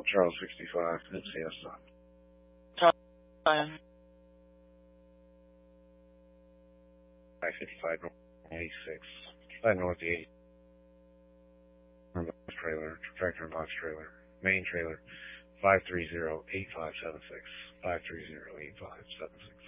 Charles 65, Siesta. Time. I-55 North 86. 55 North 80. Trailer, tractor and box trailer, main trailer, 530-8576. 530-8576.